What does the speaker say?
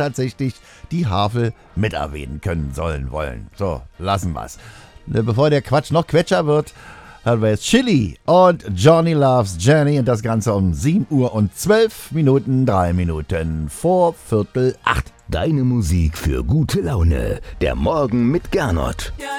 tatsächlich die Harfe mit erwähnen können sollen wollen. So, lassen wir's. Bevor der Quatsch noch quetscher wird, hören wir jetzt Chili und Johnny Loves Jenny und das Ganze um 7 Uhr und 12 Minuten, 3 Minuten vor 7:45. Deine Musik für gute Laune. Der Morgen mit Gernot. Ja,